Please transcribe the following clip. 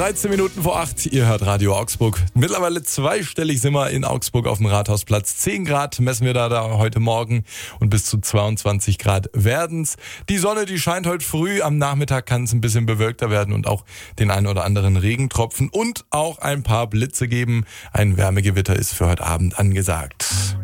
13 Minuten vor 8, ihr hört Radio Augsburg. Mittlerweile zweistellig sind wir in Augsburg auf dem Rathausplatz. 10 Grad messen wir da heute Morgen und bis zu 22 Grad werden's. Die Sonne, die scheint heute früh. Am Nachmittag kann es ein bisschen bewölkter werden und auch den einen oder anderen Regentropfen und auch ein paar Blitze geben. Ein Wärmegewitter ist für heute Abend angesagt.